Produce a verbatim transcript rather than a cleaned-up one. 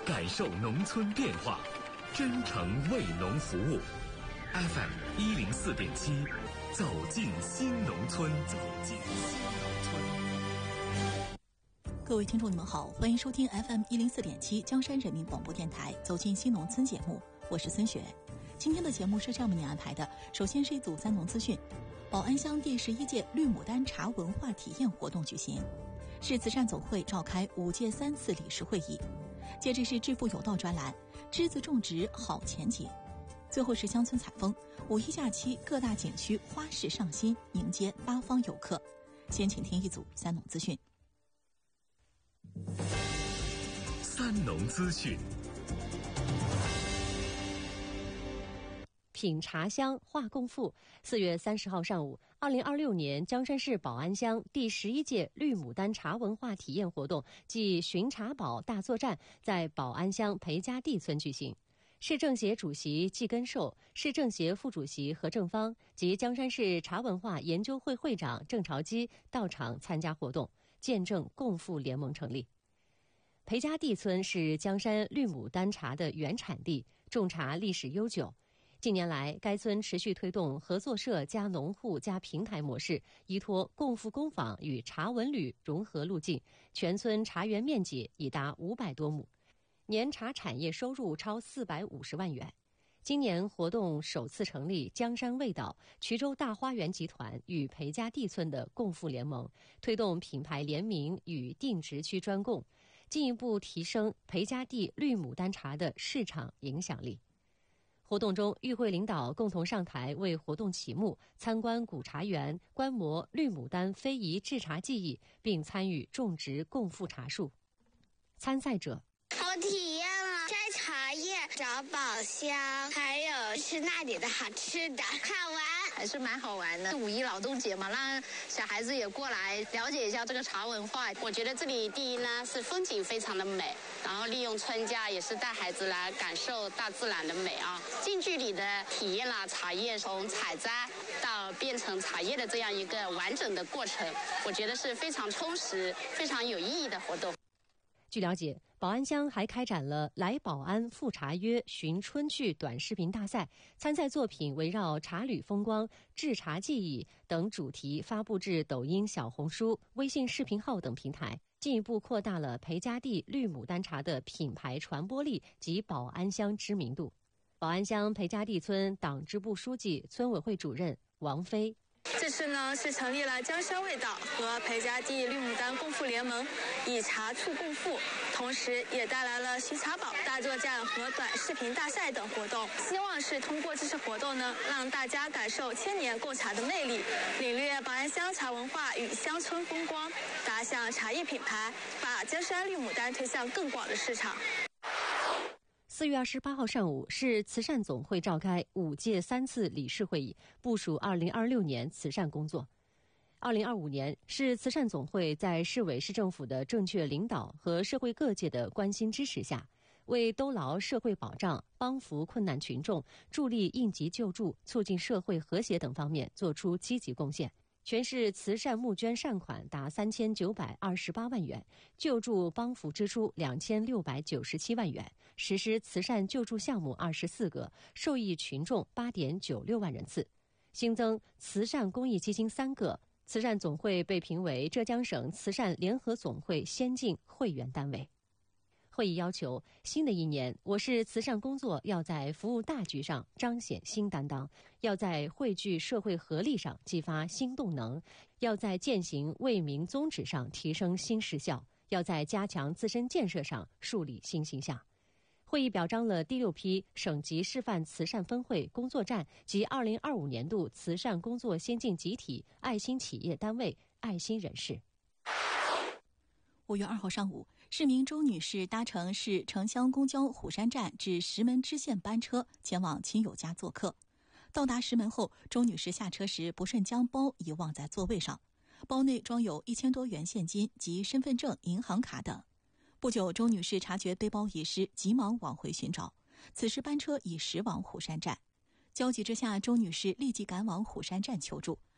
感受农村变化，真诚为农服务。F M 一零四点七，走进新农村，走进新农村。 各位听众，你们好，欢迎收听 F M 一零四点七江山人民广播电台《走进新农村》节目，我是孙雪。今天的节目是这样为您安排的：首先是一组三农资讯，宝安乡第十一届绿牡丹茶文化体验活动举行，市慈善总会召开五届三次理事会议。接着是致富有道专栏，栀子种植好前景。最后是乡村采风，五一假期各大景区花市上新，迎接八方游客。先请听一组三农资讯。 三农资讯。 品茶香话共富。四月三十号上午，二零二六年江山市宝安乡第十一届绿牡丹茶文化体验活动暨寻茶宝大作战在宝安乡裴家地村举行。市政协主席季根寿、市政协副主席何正芳及江山市茶文化研究会会长郑朝基到场参加活动，见证共富联盟成立。裴家地村是江山绿牡丹茶的原产地，种茶历史悠久。近年来，该村持续推动合作社加农户加平台模式，依托共富工坊与茶文旅融合路径，全村茶园面积已达五百多亩，年茶产业收入超四百五十万元。今年活动首次成立江山味道、衢州大花园集团与裴家地村的共富联盟，推动品牌联名与定植区专供，进一步提升裴家地绿牡丹茶的市场影响力。活动中，与会领导共同上台为活动启幕，参观古茶园，观摩绿牡丹非遗制茶技艺，并参与种植共富茶树。参赛者： 我体验了摘茶叶、找宝箱，还有吃那里的好吃的，好玩， 还是蛮好玩的。五一劳动节嘛，让小孩子也过来了解一下这个茶文化。 我觉得这里第一呢是风景非常的美，然后利用春假也是带孩子来感受大自然的美啊，近距离的体验了茶叶从采摘到变成茶叶的这样一个完整的过程，我觉得是非常充实、非常有意义的活动。 据了解，宝安乡还开展了来宝安赴茶约寻春趣短视频大赛，参赛作品围绕茶旅风光、制茶技艺等主题发布至抖音、小红书、微信视频号等平台，进一步扩大了裴家地绿牡丹茶的品牌传播力及宝安乡知名度。宝安乡裴家地村党支部书记、村委会主任王飞。 这次呢是成立了江山味道和裴家地绿牡丹共富联盟，以茶促共富，同时也带来了寻茶宝大作战和短视频大赛等活动。希望是通过这次活动呢，让大家感受千年贡茶的魅力，领略宝安乡茶文化与乡村风光，打响茶叶品牌，把江山绿牡丹推向更广的市场。 四月二十八号上午，市慈善总会召开五届三次理事会议，部署二零二六年慈善工作。二零二五年，市慈善总会在市委市政府的正确领导和社会各界的关心支持下，为兜牢社会保障、帮扶困难群众、助力应急救助、促进社会和谐等方面作出积极贡献。全市慈善募捐善款达三千九百二十八万元，救助帮扶支出两千六百九十七万元，实施慈善救助项目二十四个，受益群众八点九六万人次，新增慈善公益基金三个。慈善总会被评为浙江省慈善联合总会先进会员单位。会议要求，新的一年，我市慈善工作要在服务大局上彰显新担当，要在汇聚社会合力上激发新动能，要在践行为民宗旨上提升新实效，要在加强自身建设上树立新形象。会议表彰了第六批省级示范慈善分会工作站及二零二五年度慈善工作先进集体、爱心企业单位、爱心人士。 五月二号上午，市民周女士搭乘市城乡公交虎山站至石门支线班车前往亲友家做客。到达石门后，周女士下车时不慎将包遗忘在座位上，包内装有一千多元现金及身份证、银行卡等。不久，周女士察觉背包遗失，急忙往回寻找，此时班车已驶往虎山站。焦急之下，周女士立即赶往虎山站求助，